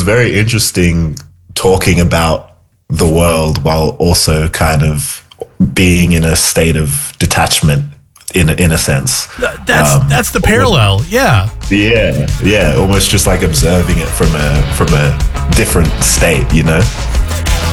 very interesting talking about the world while also kind of being in a state of detachment in a sense. That's the parallel. Yeah. Yeah. Almost just like observing it from a different state, you know?